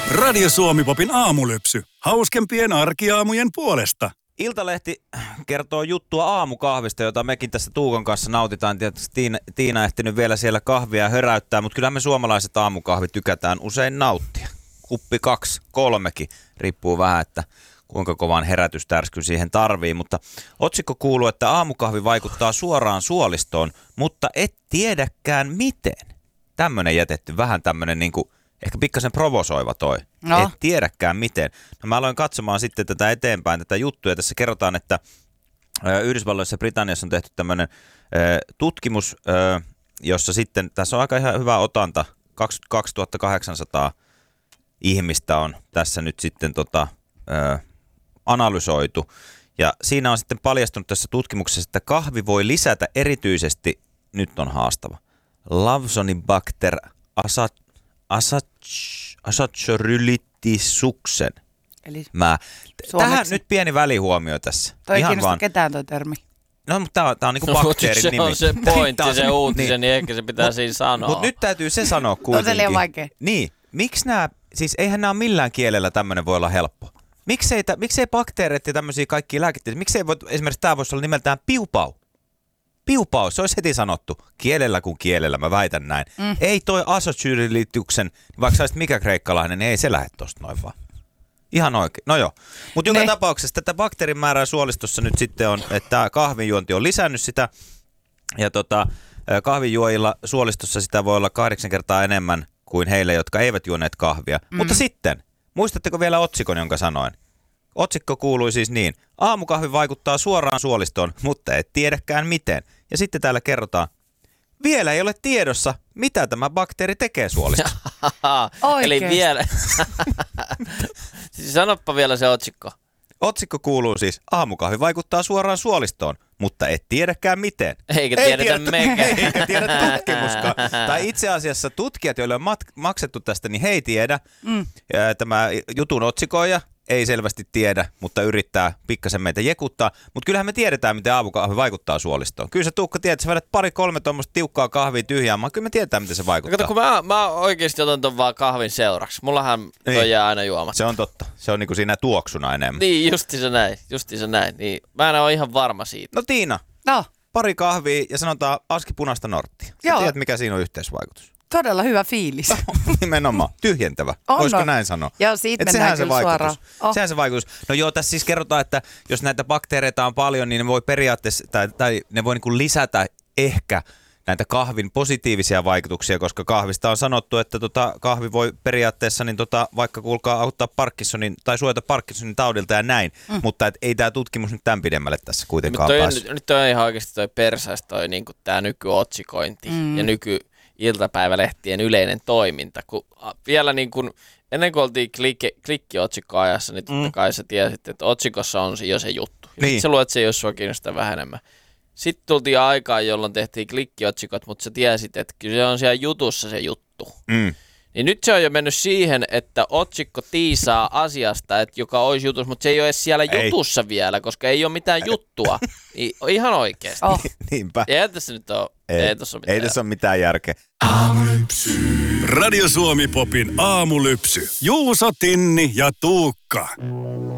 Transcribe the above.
Radio Suomi-popin aamulypsy. Hauskempien arkiaamujen puolesta. Iltalehti kertoo juttua aamukahvista, jota mekin tässä Tuukan kanssa nautitaan. Tietysti Tiina ehtinyt vielä siellä kahvia höräyttää, mutta kyllä me suomalaiset aamukahvit tykätään usein nauttia. Kuppi 2, 3, riippuu vähän, että kuinka kovan herätystärskyn siihen tarvii. Mutta otsikko kuuluu, että aamukahvi vaikuttaa suoraan suolistoon, mutta et tiedäkään miten. Tämmöinen jätetty, vähän tämmöinen niinku ehkä pikkasen provosoiva toi. No. Et tiedäkään miten. No mä aloin katsomaan sitten tätä eteenpäin, tätä juttuja. Tässä kerrotaan, että Yhdysvalloissa ja Britanniassa on tehty tämmöinen tutkimus, jossa sitten, tässä on aika ihan hyvä otanta, 22 800 ihmistä on tässä nyt sitten analysoitu. Ja siinä on sitten paljastunut tässä tutkimuksessa, että kahvi voi lisätä erityisesti, nyt on haastava, Lawsonibacter asaccharyllisuksen. Eli tähän nyt pieni välihuomio tässä. Toi ei kiinnosta ketään toi termi. No, mutta tää on niinku bakteerin nimi. Se on se pointti, se uutisen, niin ehkä se pitää siinä sanoa. Mutta nyt täytyy se sanoa kuitenkin. On se liian vaikea. Niin, miksi siis eihän nämä millään kielellä tämmöinen voi olla helppo. Miksei bakteerit ja tämmöisiä kaikkia lääketieteitä, miksei esimerkiksi tämä voisi olla nimeltään piupau. Piupau, se olisi heti sanottu. Kielellä kuin kielellä, mä väitän näin. Ei toi asaccharyllisuksen, vaikka sä olisit mikä kreikkalainen, niin ei se lähde tosta noin vaan. Ihan oikein. No joo. Mutta joka tapauksessa tätä bakteerin määrää suolistossa nyt sitten on, että kahvinjuonti on lisännyt sitä. Ja kahvinjuojilla suolistossa sitä voi olla 8 kertaa enemmän kuin heille, jotka eivät juoneet kahvia. Mutta sitten, muistatteko vielä otsikon, jonka sanoin? Otsikko kuului siis niin. Aamukahvi vaikuttaa suoraan suolistoon, mutta et tiedäkään miten. Ja sitten täällä kerrotaan, vielä ei ole tiedossa, mitä tämä bakteeri tekee suolistoon. Eli vielä. Siis sanoppa vielä se otsikko. Otsikko kuuluu siis, aamukahvi vaikuttaa suoraan suolistoon, mutta et tiedäkään miten. Eikä tiedetä mekään. Eikä tiedä tutkimuskaan. Tai itse asiassa tutkijat, joille on maksettu tästä, niin he ei tiedä. Tämä jutun otsikoija ei selvästi tiedä, mutta yrittää pikkasen meitä jekuttaa. Mutta kyllähän me tiedetään, miten aamukahvi vaikuttaa suolistoon. Kyllä sä Tuukka tiedät, että sä vedät 2-3 tuommoista tiukkaa kahvia tyhjään, kyllä me tiedetään, miten se vaikuttaa. Kato, kun mä oikeasti otan ton vaan kahvin seuraksi. Mullahan toi jää aina juomatta. Se on totta. Se on niinku siinä tuoksuna enemmän. Niin, justi se näin. Niin, mä en ole ihan varma siitä. No Tiina, pari kahvia ja sanotaan aski punaista norttia. Sä tiedät, mikä siinä on yhteisvaikutus. Todella hyvä fiilis. Nimenomaan. Tyhjentävä. Voisiko näin sanoa? Joo, siitä mennään kyllä suoraan. Sehän se vaikutus. No joo, tässä siis kerrotaan, että jos näitä bakteereita on paljon, niin ne voi periaatteessa, tai ne voi niin lisätä ehkä näitä kahvin positiivisia vaikutuksia, koska kahvista on sanottu, että kahvi voi periaatteessa niin vaikka kuulkaa auttaa Parkinsonin tai suojata Parkinsonin taudilta ja näin, mutta ei tämä tutkimus nyt tämän pidemmälle tässä kuitenkaan päässyt. Nyt on ihan oikeasti toi persäys toi niin tämä nykyotsikointi ja iltapäivälehtien yleinen toiminta. Kun vielä niin kuin, ennen kuin oltiin klikkiotsikkoajassa, niin totta kai sä tiesit, että otsikossa on jo se juttu. Ja sitten sä luet se, jos sua kiinnostaa vähän enemmän. Sitten tultiin aikaan, jolloin tehtiin klikkiotsikot, mutta sä tiesit, että kyllä se on siellä jutussa se juttu. Niin nyt se on jo mennyt siihen, että otsikko tiisaa asiasta, että joka olisi jutussa, mutta se ei ole edes siellä jutussa vielä, koska ei ole mitään juttua. Ihan oikeasti. Niinpä. Ei tässä nyt ole. Ei tässä ole mitään järkeä. Aamulypsy. Radio Suomi-popin aamulypsy. Juuso, Tinni ja Tuukka.